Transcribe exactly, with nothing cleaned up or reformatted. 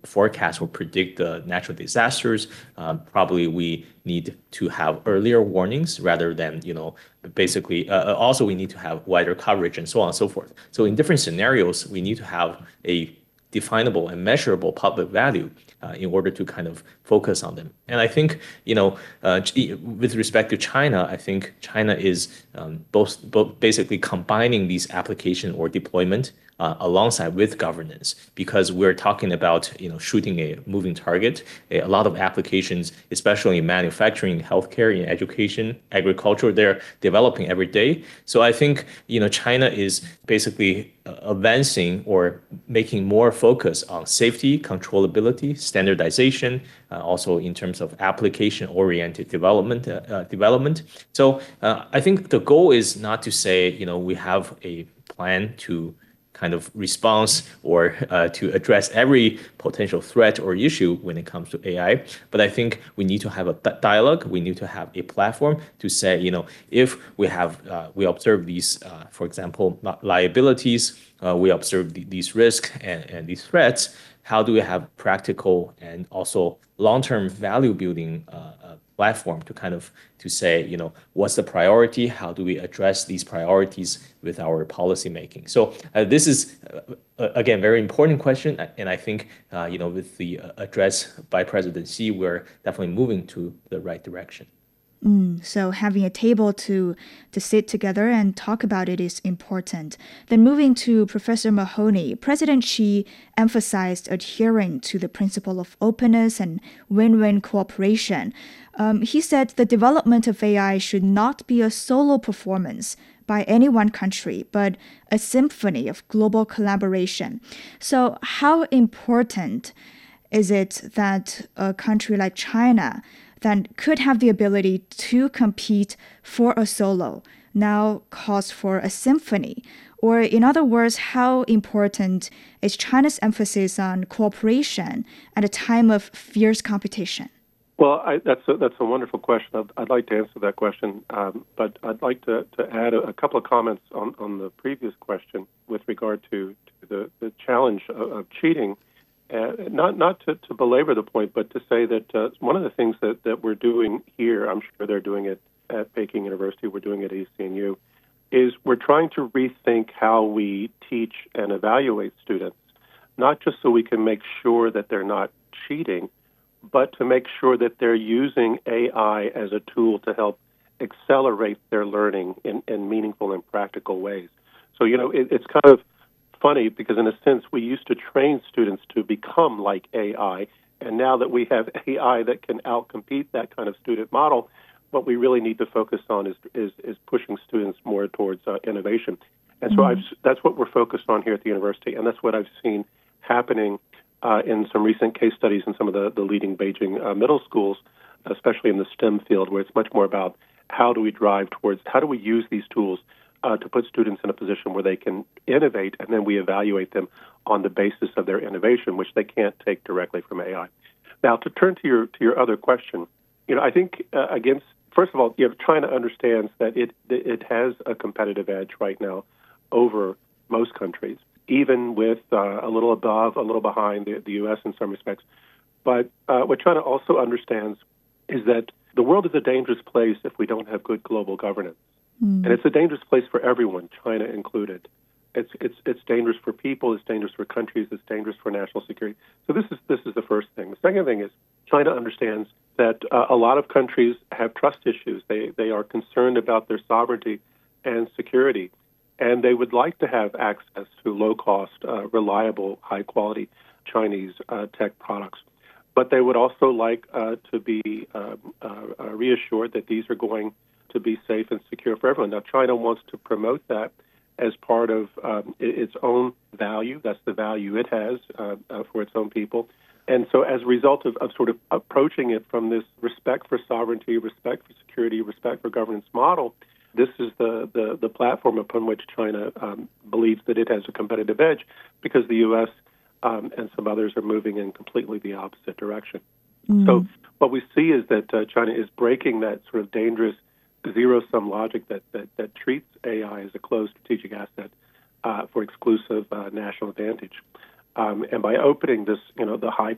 forecast or predict the natural disasters. Um, probably we need to have earlier warnings rather than, you know, basically, uh, also we need to have wider coverage and so on and so forth. So in different scenarios, we need to have a definable and measurable public value uh, in order to kind of focus on them. And I think, you know, uh, with respect to China, I think China is um, both, both basically combining these application or deployment uh, alongside with governance, because we're talking about, you know, shooting a moving target. A, a lot of applications, especially in manufacturing, healthcare, in education, agriculture, they're developing every day. So I think, you know, China is basically uh, advancing or making more focus on safety, controllability, standardization, uh, also in terms of application-oriented development. Uh, uh, development. So uh, I think the goal is not to say, you know, we have a plan to kind of response or uh, to address every potential threat or issue when it comes to A I. But I think we need to have a dialogue. We need to have a platform to say, you know, if we have, uh, we observe these, uh, for example, liabilities, uh, we observe th these risks and, and these threats, how do we have practical and also long-term value building uh, uh, platform to kind of to say, you know, what's the priority? How do we address these priorities with our policy making? So uh, this is, uh, again, very important question. And I think, uh, you know, with the uh, address by President Xi, we're definitely moving to the right direction. Mm, so having a table to to sit together and talk about it is important. Then moving to Professor Mahoney, President Xi emphasized adhering to the principle of openness and win-win cooperation. Um, he said the development of A I should not be a solo performance by any one country, but a symphony of global collaboration. So how important is it that a country like China that could have the ability to compete for a solo now calls for a symphony? Or in other words, how important is China's emphasis on cooperation at a time of fierce competition? Well, I, that's a, that's a wonderful question. I'd, I'd like to answer that question, um, but I'd like to, to add a, a couple of comments on, on the previous question with regard to, to the, the challenge of, of cheating. Uh, not not to, to belabor the point, but to say that uh, one of the things that, that we're doing here, I'm sure they're doing it at Peking University, we're doing it at E C N U, is we're trying to rethink how we teach and evaluate students, not just so we can make sure that they're not cheating, but to make sure that they're using A I as a tool to help accelerate their learning in, in meaningful and practical ways. So, you know, it, it's kind of funny because in a sense we used to train students to become like A I, and now that we have A I that can outcompete that kind of student model, what we really need to focus on is is, is pushing students more towards uh, innovation. And so mm-hmm. I've, that's what we're focused on here at the university, and that's what I've seen happening uh, in some recent case studies in some of the, the leading Beijing uh, middle schools, especially in the STEM field, where it's much more about how do we drive towards, how do we use these tools Uh, to put students in a position where they can innovate, and then we evaluate them on the basis of their innovation, which they can't take directly from A I. Now, to turn to your to your other question, you know, I think uh, against first of all, you know, China understands that it it has a competitive edge right now over most countries, even with uh, a little above, a little behind the, the U S in some respects. But uh, what China also understands is that the world is a dangerous place if we don't have good global governance. Mm. And it's a dangerous place for everyone, China included. It's it's it's dangerous for people, it's dangerous for countries, it's dangerous for national security. So this is this is the first thing. The second thing is China understands that uh, a lot of countries have trust issues. They they are concerned about their sovereignty and security, and they would like to have access to low-cost, uh, reliable, high-quality Chinese uh, tech products. But they would also like uh, to be uh, uh, reassured that these are going to be safe and secure for everyone. Now, China wants to promote that as part of um, its own value. That's the value it has uh, uh, for its own people. And so as a result of, of sort of approaching it from this respect for sovereignty, respect for security, respect for governance model, this is the, the, the platform upon which China um, believes that it has a competitive edge, because the U S um, and some others are moving in completely the opposite direction. Mm. So what we see is that uh, China is breaking that sort of dangerous zero-sum logic that, that, that treats A I as a closed strategic asset uh, for exclusive uh, national advantage. Um, and by opening this, you know, the high